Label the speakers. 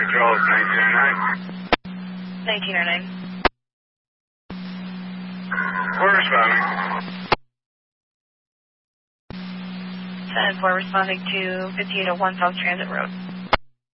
Speaker 1: Control is
Speaker 2: 1909.
Speaker 1: We're responding.
Speaker 2: 10-4 responding to 5801 South Transit Road.